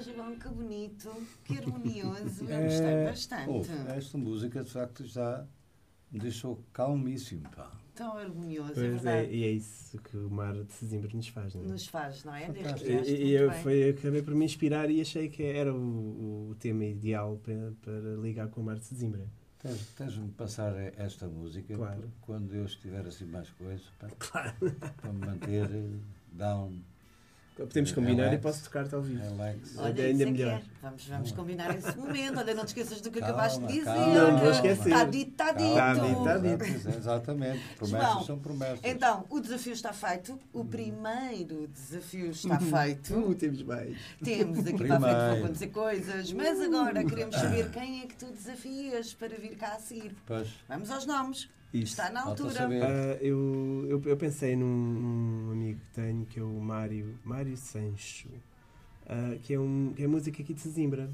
João, que bonito, que harmonioso. Eu gostei bastante. Esta música, de facto, já me deixou calmíssimo, pá. Tão harmonioso, Pois é verdade. e é isso que o Mar de Sesimbra nos faz, não é? Nos faz, não é? Fantástico. E eu acabei por me inspirar e achei que era o tema ideal para ligar com o Mar de Sesimbra. Tens-me passar esta música, Claro. quando eu estiver assim mais coisa, pá, Claro. para me manter down, Podemos combinar relax, e posso tocar-te ao vivo. relax. Olha, ainda isso é melhor. que é. Vamos combinar esse momento. Olha, não te esqueças do que Calma, acabaste de dizer. calma. Não me vou esquecer. Está dito, está dito. Está dito. Exatamente, promessas João, são promessas. Então, o desafio está feito. O primeiro desafio está feito. Temos mais. Temos daqui para a frente vão acontecer coisas. Mas agora queremos saber quem é que tu desafias para vir cá a seguir. Pois, Vamos aos nomes. Isso. Está na falta altura. saber. Eu pensei num amigo que tenho, que é o Mário Sancho, que é música aqui de Sesimbra.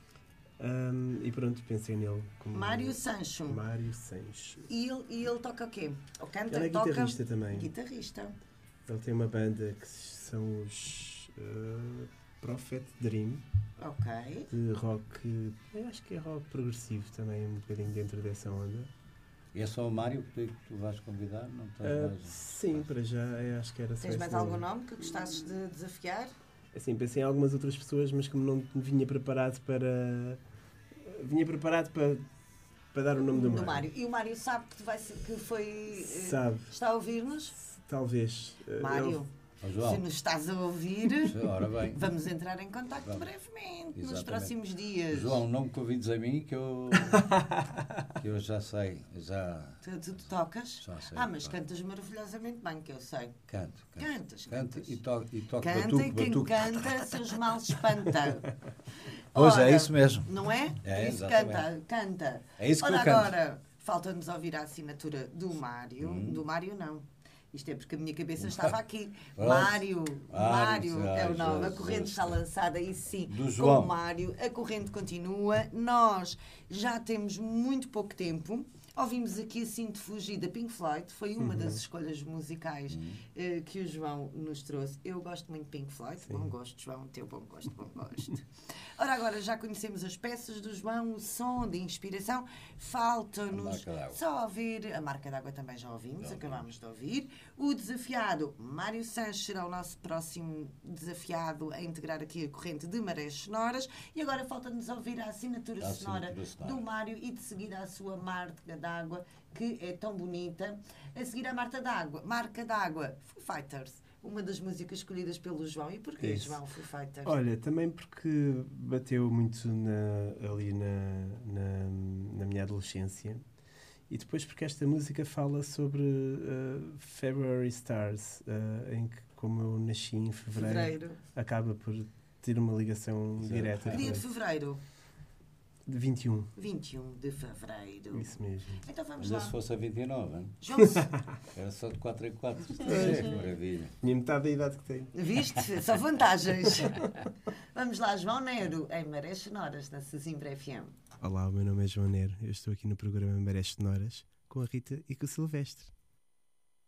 E pronto, pensei nele. Como Mário Sancho. Mário Sancho. E ele toca o quê? Ou canta? Ele é toca? guitarrista também. Guitarrista. Ele tem uma banda que são os Prophet Dream, Ok. de rock, eu acho que é rock progressivo também, um bocadinho dentro dessa onda. E é só o Mário que tu vais convidar? Não tens mais? Sim, para já, eu acho que era só Tens esse mais algum nome que gostasses de desafiar? Assim, pensei em algumas outras pessoas, mas como não vinha preparado para... Vinha preparado para dar o nome do Mário. E o Mário sabe que, que foi... Sabe. Está a ouvir-nos? Talvez. Mário, Ó, João, se nos estás a ouvir, ora bem. vamos entrar em contacto brevemente, nos Exatamente. próximos dias. João, não me convides a mim que eu já sei, Tu tocas? já sei. Mas cantas maravilhosamente bem, que eu sei. Canto. Cantas. E toco Canta batuque, e quem batuque. canta seus males espanta. Pois é, Ora, isso mesmo. Não é? É, Isso exatamente. canta. É isso que Ora, eu canto. agora, falta-nos ouvir a assinatura do Mário. Do Mário, não. Isto é porque a minha cabeça estava aqui. Pronto. Mário é o nome. A Jesus. corrente está lançada, e sim, Do com João. o Mário. A corrente continua. Nós já temos muito pouco tempo. Ouvimos aqui assim de fugir da Pink Floyd. Foi uma das escolhas musicais que o João nos trouxe. Eu gosto muito de Pink Floyd. Sim. Bom gosto, João. Teu bom gosto. Ora, agora já conhecemos as peças do João, o som de inspiração. Falta-nos A marca d'água. só ouvir. A marca d'água também já ouvimos, acabámos de ouvir. O desafiado, Mário Sanches, será o nosso próximo desafiado a integrar aqui a corrente de Marés Sonoras. E agora falta-nos ouvir a assinatura sonora do Mário e de seguir a sua marca d'água, que é tão bonita. A seguir a marca d'água, Foo Fighters. Uma das músicas escolhidas pelo João. E porquê, Isso. João, Foo Fighters? Olha, também porque bateu muito ali na minha adolescência. E depois porque esta música fala sobre February Stars, em que, como eu nasci em fevereiro, acaba por ter uma ligação direta. Que dia de fevereiro? De 21. 21 de fevereiro. Isso mesmo. Então vamos Ainda lá. se fosse a 29, hein? João, Era só de 4 em 4. Que maravilha. Tinha metade da idade que tenho. viste? Só vantagens. Vamos lá, João Nero, em Marés Sonoras, na Sesimbra FM. Olá, o meu nome é João Nero. Eu estou aqui no programa Marés Sonoras com a Rita e com o Silvestre.